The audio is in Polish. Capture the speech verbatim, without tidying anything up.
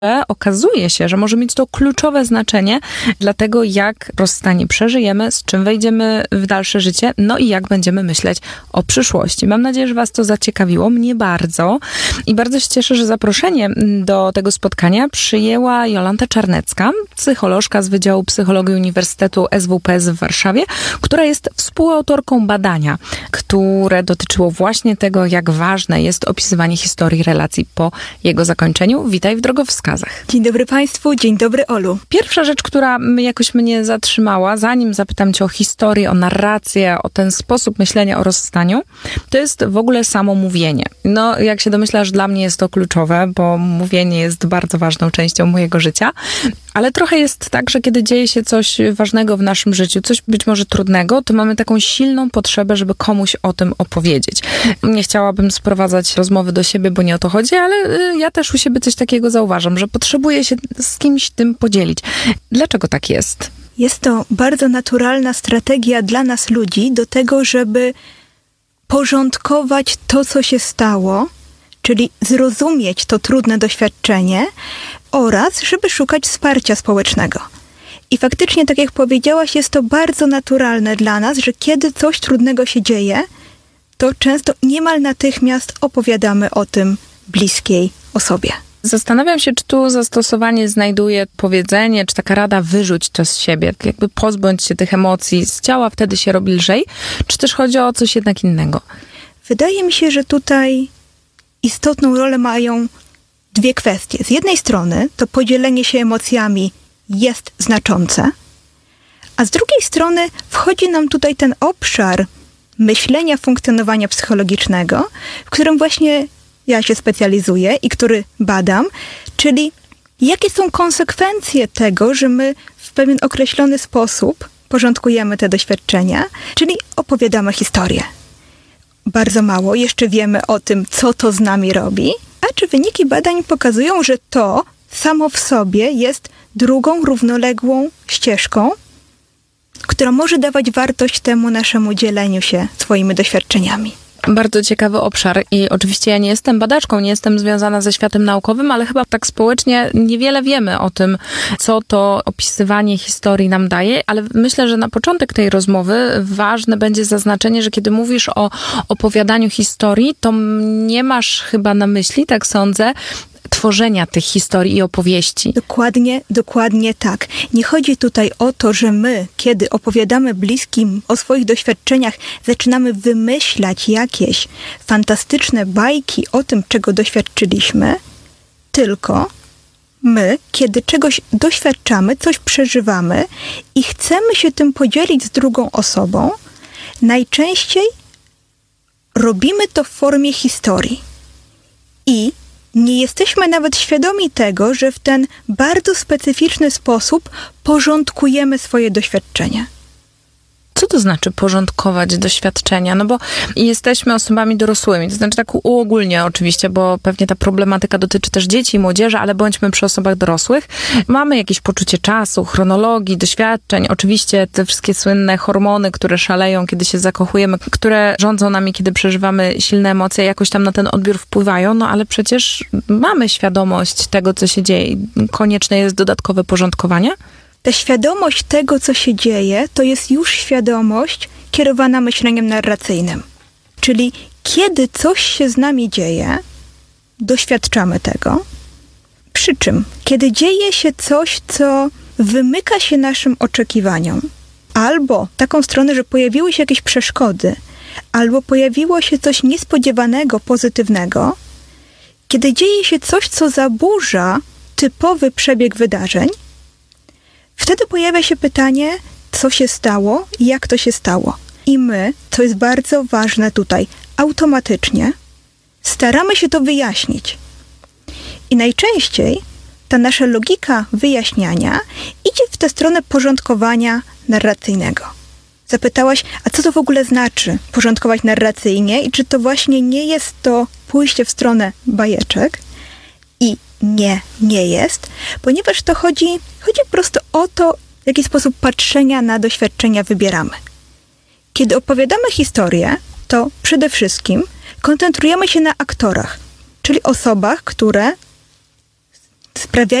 okazuje się, że może mieć to kluczowe znaczenie dla tego, jak rozstanie przeżyjemy, z czym wejdziemy w dalsze życie, no i jak będziemy myśleć o przyszłości. Mam nadzieję, że was to zaciekawiło, mnie bardzo i bardzo się cieszę, że zaproszenie do tego spotkania przyjęła Jolanta Czarnecka, psycholożka z Wydziału Psychologii Uniwersytetu S W P S w Warszawie, która jest współautorką badania, które dotyczyło właśnie tego, jak ważne jest opisywanie historii relacji po jego zakończeniu. Witaj w drogowskazach. Dzień dobry Państwu, dzień dobry Olu. Pierwsza rzecz, która jakoś mnie zatrzymała, zanim zapytam cię o historię, o narrację, o ten sposób myślenia o rozstaniu, to jest w ogóle samo mówienie. No, jak się domyślasz, dla mnie jest to kluczowe, bo mówienie jest bardzo ważną częścią mojego życia, ale trochę jest tak, że kiedy dzieje się coś ważnego w naszym życiu, coś być może trudnego, to mamy taką silną potrzebę, żeby komuś o tym opowiedzieć. Nie chciałabym sprowadzać rozmowy do siebie, bo nie o to chodzi, ale ja też u siebie coś takiego zauważam, że potrzebuję się z kimś tym podzielić. Dlaczego tak jest? Jest to bardzo naturalna strategia dla nas ludzi do tego, żeby porządkować to, co się stało, czyli zrozumieć to trudne doświadczenie oraz żeby szukać wsparcia społecznego. I faktycznie, tak jak powiedziałaś, jest to bardzo naturalne dla nas, że kiedy coś trudnego się dzieje, to często niemal natychmiast opowiadamy o tym bliskiej osobie. Zastanawiam się, czy tu zastosowanie znajduje powiedzenie, czy taka rada wyrzuć to z siebie, jakby pozbądź się tych emocji z ciała, wtedy się robi lżej, czy też chodzi o coś jednak innego? Wydaje mi się, że tutaj istotną rolę mają dwie kwestie. Z jednej strony to podzielenie się emocjami jest znaczące, a z drugiej strony wchodzi nam tutaj ten obszar myślenia, funkcjonowania psychologicznego, w którym właśnie ja się specjalizuję i który badam, czyli jakie są konsekwencje tego, że my w pewien określony sposób porządkujemy te doświadczenia, czyli opowiadamy historię. Bardzo mało jeszcze wiemy o tym, co to z nami robi, a czy wyniki badań pokazują, że to samo w sobie jest drugą, równoległą ścieżką, która może dawać wartość temu naszemu dzieleniu się swoimi doświadczeniami. Bardzo ciekawy obszar i oczywiście ja nie jestem badaczką, nie jestem związana ze światem naukowym, ale chyba tak społecznie niewiele wiemy o tym, co to opisywanie historii nam daje, ale myślę, że na początek tej rozmowy ważne będzie zaznaczenie, że kiedy mówisz o opowiadaniu historii, to nie masz chyba na myśli, tak sądzę, tworzenia tych historii i opowieści. Dokładnie, dokładnie tak. Nie chodzi tutaj o to, że my, kiedy opowiadamy bliskim o swoich doświadczeniach, zaczynamy wymyślać jakieś fantastyczne bajki o tym, czego doświadczyliśmy, tylko my, kiedy czegoś doświadczamy, coś przeżywamy i chcemy się tym podzielić z drugą osobą, najczęściej robimy to w formie historii. I nie jesteśmy nawet świadomi tego, że w ten bardzo specyficzny sposób porządkujemy swoje doświadczenia. Co to znaczy porządkować doświadczenia? No bo jesteśmy osobami dorosłymi, to znaczy tak uogólnie oczywiście, bo pewnie ta problematyka dotyczy też dzieci i młodzieży, ale bądźmy przy osobach dorosłych. Mamy jakieś poczucie czasu, chronologii, doświadczeń, oczywiście te wszystkie słynne hormony, które szaleją, kiedy się zakochujemy, które rządzą nami, kiedy przeżywamy silne emocje, jakoś tam na ten odbiór wpływają, no ale przecież mamy świadomość tego, co się dzieje. Konieczne jest dodatkowe porządkowanie? Ta świadomość tego, co się dzieje, to jest już świadomość kierowana myśleniem narracyjnym. Czyli kiedy coś się z nami dzieje, doświadczamy tego. Przy czym, kiedy dzieje się coś, co wymyka się naszym oczekiwaniom, albo taką stronę, że pojawiły się jakieś przeszkody, albo pojawiło się coś niespodziewanego, pozytywnego, kiedy dzieje się coś, co zaburza typowy przebieg wydarzeń, wtedy pojawia się pytanie, co się stało i jak to się stało. I my, co jest bardzo ważne tutaj, automatycznie staramy się to wyjaśnić. I najczęściej ta nasza logika wyjaśniania idzie w tę stronę porządkowania narracyjnego. Zapytałaś, a co to w ogóle znaczy porządkować narracyjnie i czy to właśnie nie jest to pójście w stronę bajeczek? I nie, nie jest, ponieważ to chodzi, chodzi po prostu o to, w jaki sposób patrzenia na doświadczenia wybieramy. Kiedy opowiadamy historię, to przede wszystkim koncentrujemy się na aktorach, czyli osobach, które sprawiają